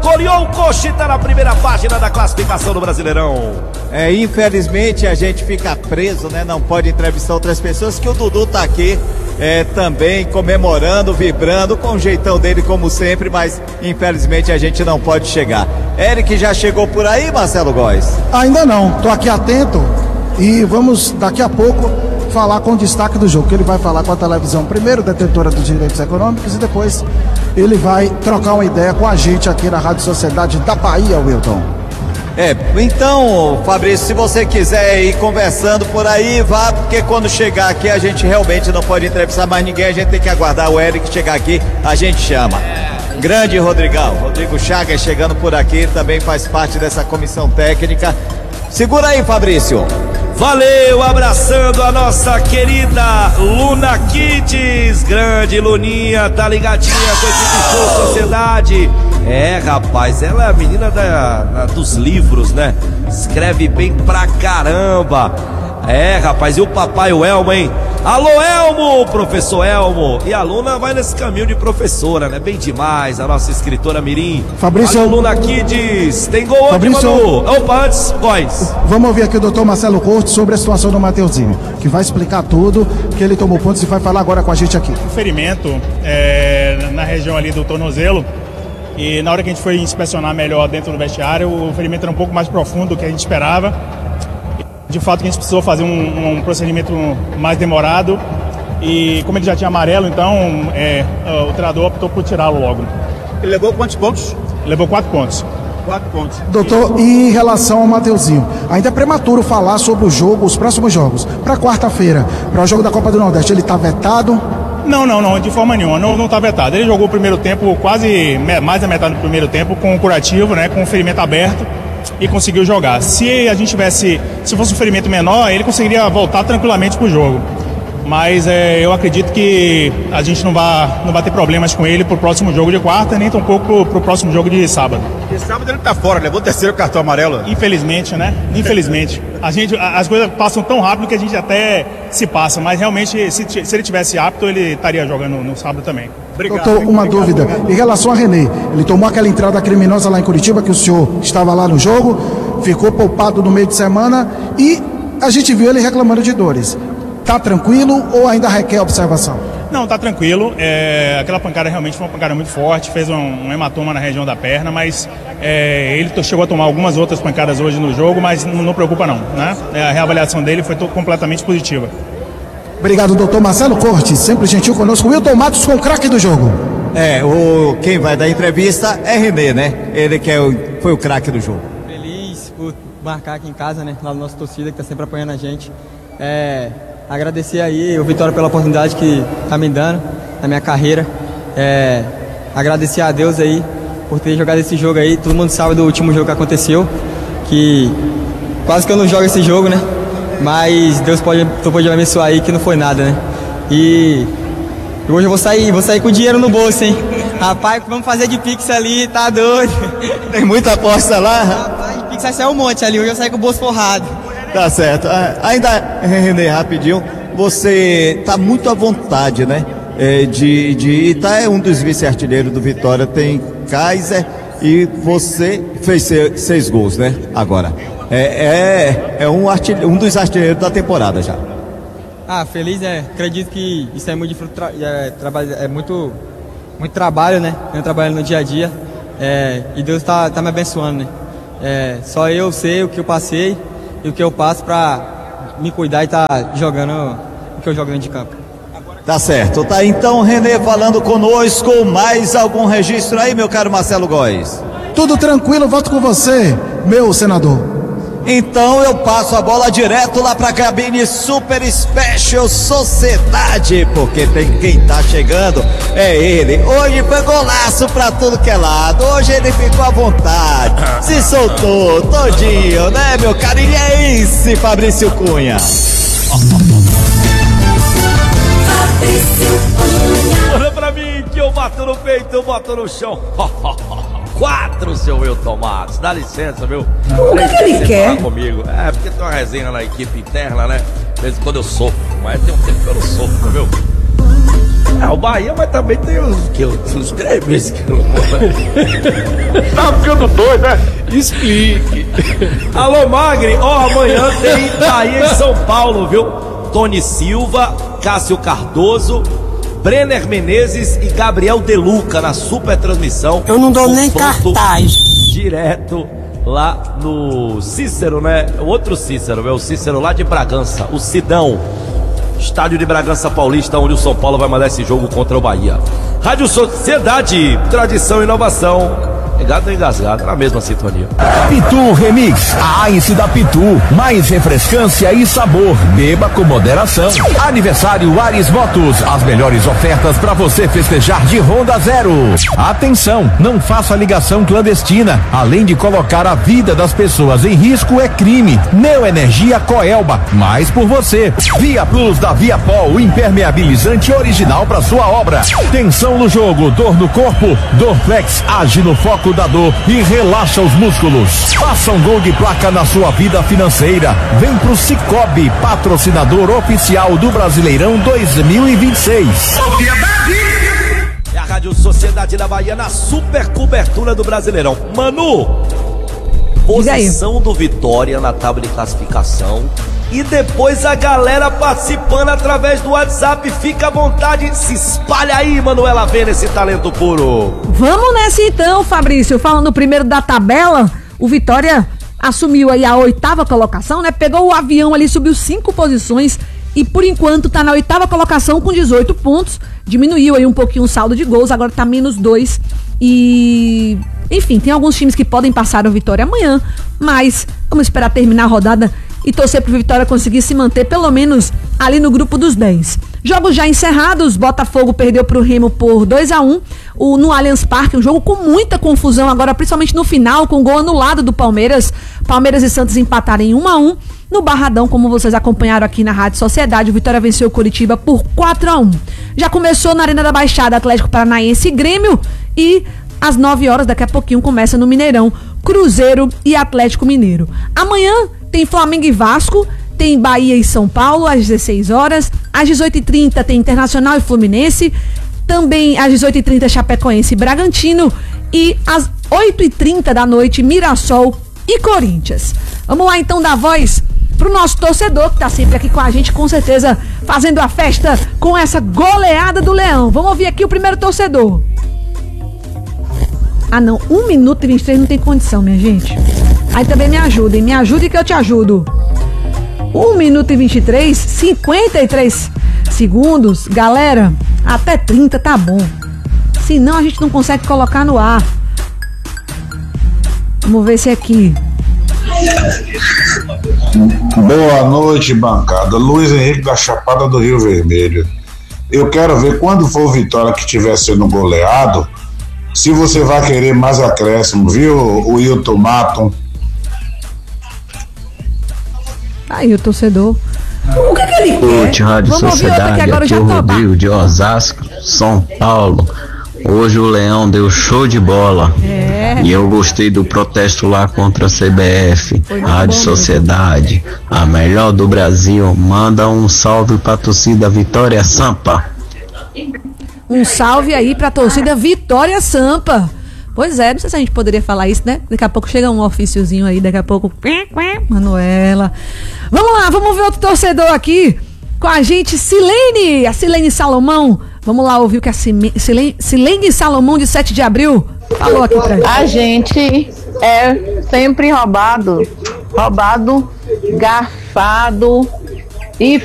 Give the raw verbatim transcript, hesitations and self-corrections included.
goleou o Coxa e tá na primeira página da classificação do Brasileirão. É, infelizmente a gente fica preso, né? Não pode entrevistar outras pessoas, que o Dudu tá aqui é, também comemorando, vibrando, com o jeitão dele como sempre, mas infelizmente a gente não pode chegar. Eric já chegou por aí, Marcelo Góes? Ainda não, tô aqui atento e vamos daqui a pouco falar com o destaque do jogo, que ele vai falar com a televisão, primeiro detentora dos direitos econômicos, e depois ele vai trocar uma ideia com a gente aqui na Rádio Sociedade da Bahia, Wilton. É, então, Fabrício, se você quiser ir conversando por aí, vá, porque quando chegar aqui a gente realmente não pode entrevistar mais ninguém, a gente tem que aguardar o Eric chegar aqui, a gente chama. Grande Rodrigão, Rodrigo Chagas chegando por aqui, também faz parte dessa comissão técnica. Segura aí, Fabrício. Valeu, abraçando a nossa querida Luna Kids. Grande Luninha, tá ligadinha com a equipe Show Sociedade. É, rapaz, ela é a menina da, da, dos livros, né? Escreve bem pra caramba. É, rapaz, e o papai, o Elmo, hein? Alô, Elmo, professor Elmo. E a Luna vai nesse caminho de professora, né? Bem demais, a nossa escritora mirim. Fabrício. Alô, Luna Kids. Tem gol hoje, Manu. Opa, antes, Góes. Vamos ouvir aqui o doutor Marcelo Cortes sobre a situação do Mateuzinho, que vai explicar tudo, que ele tomou pontos e vai falar agora com a gente aqui. Um ferimento é, na região ali do tornozelo, e na hora que a gente foi inspecionar melhor dentro do vestiário, o ferimento era um pouco mais profundo do que a gente esperava. De fato, que a gente precisou fazer um, um procedimento mais demorado, e como ele já tinha amarelo, então é, o treinador optou por tirá-lo logo. Ele levou quantos pontos? Ele levou quatro pontos. Quatro pontos. Doutor, e em relação ao Mateuzinho, ainda é prematuro falar sobre o jogo, os próximos jogos. Para quarta-feira, para o jogo da Copa do Nordeste, ele está vetado? Não, não, não, de forma nenhuma, não, não tá vetado. Ele jogou o primeiro tempo, quase mais da metade do primeiro tempo, com o curativo, né, com o ferimento aberto, e conseguiu jogar. Se a gente tivesse, se fosse um ferimento menor, ele conseguiria voltar tranquilamente pro jogo. Mas é, eu acredito que a gente não vai, não vai ter problemas com ele pro próximo jogo de quarta, nem tampouco pro, pro próximo jogo de sábado. E sábado ele tá fora, levou o terceiro cartão amarelo. Infelizmente, né? Infelizmente. A gente, as coisas passam tão rápido que a gente até se passa, mas realmente, se, se ele tivesse apto, ele estaria jogando no sábado também. Obrigado. Doutor, uma obrigado, dúvida. Obrigado. Em relação a René, ele tomou aquela entrada criminosa lá em Curitiba, que o senhor estava lá no jogo, ficou poupado no meio de semana e a gente viu ele reclamando de dores. Tá tranquilo ou ainda requer observação? Não, tá tranquilo. É, aquela pancada realmente foi uma pancada muito forte, fez um, um hematoma na região da perna, mas é, ele chegou a tomar algumas outras pancadas hoje no jogo, mas não, não preocupa não, né? A reavaliação dele foi completamente positiva. Obrigado, doutor Marcelo Cortes, sempre gentil conosco. Wilton Matos com o craque do jogo. É, o, quem vai dar entrevista é René, né? Ele que é o, foi o craque do jogo. Feliz por marcar aqui em casa, né? Lá na nossa torcida que tá sempre apoiando a gente. É... Agradecer aí o Vitória pela oportunidade que tá me dando na minha carreira. É, agradecer a Deus aí por ter jogado esse jogo aí. Todo mundo sabe do último jogo que aconteceu, que quase que eu não jogo esse jogo, né? Mas Deus pode, pode me abençoar aí, que não foi nada, né? E hoje eu vou sair, vou sair com dinheiro no bolso, hein? Rapaz, vamos fazer de Pix ali, tá doido? Tem muita aposta lá? Rapaz, de Pix vai sair um monte ali, hoje eu saio com o bolso forrado. Tá certo. Ainda, René, rapidinho, você tá muito à vontade, né? É, de, de tá é um dos vice-artilheiros do Vitória, tem Kaiser e você fez seis, seis gols, né? Agora. É, é, é um, artilheiro, um dos artilheiros da temporada já. Ah, feliz, é. Acredito que isso é muito de fruto, é, trabalho, é muito, muito trabalho, né? Eu trabalho no dia a dia. É, e Deus tá, tá me abençoando, né? É, só eu sei o que eu passei e o que eu passo pra me cuidar e tá jogando o que eu jogo dentro de campo. Tá certo, tá então René falando conosco, mais algum registro aí, meu caro Marcelo Góes? Tudo tranquilo, volto com você, meu senador. Então eu passo a bola direto lá pra cabine Super Special Sociedade, porque tem quem tá chegando, é ele. Hoje foi golaço pra tudo que é lado, hoje ele ficou à vontade, se soltou todinho, né, meu carinhense Fabrício Cunha? Olha pra mim que eu bato no peito, eu boto no chão. Quatro, seu Wilton Matos, dá licença, viu? O que, é que ele quer? Comigo. É, porque tem uma resenha na equipe interna, né? De vez em quando eu sofro, mas tem um tempo que eu não sofro, viu? É, o Bahia, mas também tem os, que, os, os Grêmios. Que... Tá ficando doido, né? Explique. Alô, Magri, ó, amanhã tem Bahia em São Paulo, viu? Tony Silva, Cássio Cardoso, Brenner Menezes e Gabriel Deluca na super transmissão. Eu não dou nem cartaz. Direto lá no Cícero, né? O outro Cícero, é o Cícero lá de Bragança, o Sidão. Estádio de Bragança Paulista, onde o São Paulo vai mandar esse jogo contra o Bahia. Rádio Sociedade, tradição e inovação. Ligado ou engasgado, na mesma sintonia. Pitu Remix, a Ice da Pitu, mais refrescância e sabor, beba com moderação. Aniversário Ares Motos, as melhores ofertas para você festejar de Honda Zero. Atenção, não faça ligação clandestina, além de colocar a vida das pessoas em risco é crime. Neoenergia Coelba, mais por você. Via Plus da Viapol, o impermeabilizante original para sua obra. Tensão no jogo, dor no corpo, Dorflex age no foco da dor e relaxa os músculos. Faça um gol de placa na sua vida financeira. Vem pro Cicobi, patrocinador oficial do Brasileirão dois mil e vinte e seis. É a Rádio Sociedade da Bahia na super cobertura do Brasileirão. Manu, posição do Vitória na tábua de classificação. E depois a galera participando através do WhatsApp. Fica à vontade, se espalha aí, Manuela Vena, esse talento puro. Vamos nessa então, Fabrício. Falando primeiro da tabela, o Vitória assumiu aí a oitava colocação, né? Pegou o avião ali, subiu cinco posições e por enquanto tá na oitava colocação com dezoito pontos. Diminuiu aí um pouquinho o saldo de gols, agora tá menos dois. E... enfim, tem alguns times que podem passar o Vitória amanhã, mas vamos esperar terminar a rodada e torcer pro Vitória conseguir se manter pelo menos ali no grupo dos dez. Jogos já encerrados, Botafogo perdeu pro Remo por dois a um o, no Allianz Parque, um jogo com muita confusão agora, principalmente no final, com gol anulado do Palmeiras. Palmeiras e Santos empataram em um a um. No Barradão, como vocês acompanharam aqui na Rádio Sociedade, o Vitória venceu o Curitiba por quatro a um. Já começou na Arena da Baixada, Atlético Paranaense e Grêmio, e às nove horas, daqui a pouquinho, começa no Mineirão, Cruzeiro e Atlético Mineiro. Amanhã tem Flamengo e Vasco, tem Bahia e São Paulo às dezesseis horas, às dezoito e trinta tem Internacional e Fluminense, também às dezoito e trinta Chapecoense e Bragantino, e às oito e trinta da noite Mirassol e Corinthians. Vamos lá então dar voz pro nosso torcedor que tá sempre aqui com a gente, com certeza fazendo a festa com essa goleada do Leão. Vamos ouvir aqui o primeiro torcedor. Ah não, um minuto e vinte e três não tem condição, minha gente. Aí também me ajudem, me ajude que eu te ajudo. um minuto e vinte e três, cinquenta e três segundos. Galera, até trinta tá bom. Senão a gente não consegue colocar no ar. Vamos ver se é aqui. Boa noite, bancada. Luiz Henrique da Chapada do Rio Vermelho. Eu quero ver quando for o Vitória que estiver sendo goleado, se você vai querer mais acréscimo, viu, o Hilton Maton? Aí o torcedor. O que, que ele quer? Curte Rádio Vamos Sociedade, aqui, aqui é o Rodrigo de Osasco, São Paulo. Hoje o Leão deu show de bola. É. E eu gostei do protesto lá contra a C B F. Rádio Sociedade, a melhor do Brasil. Manda um salve pra torcida Vitória Sampa. Um salve aí pra torcida Vitória Sampa. Pois é, não sei se a gente poderia falar isso, né? Daqui a pouco chega um ofíciozinho aí, daqui a pouco... Manuela. Vamos lá, vamos ver outro torcedor aqui com a gente, Silene, a Silene Salomão. Vamos lá ouvir o que a Silene, Silene Salomão de sete de abril falou aqui pra gente. A gente é sempre roubado, roubado, garfado e